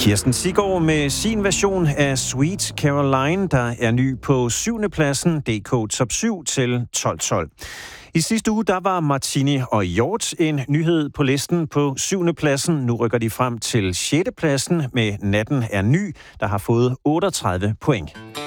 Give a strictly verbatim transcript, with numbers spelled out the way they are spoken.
Kirsten Siggaard med sin version af Sweet Caroline, der er ny på syvende pladsen, D K Top syv til tolv tolv. I sidste uge der var Martini og Hjort en nyhed på listen på syvende pladsen. Nu rykker de frem til sjette pladsen med Natten er ny, der har fået otteogtredive point.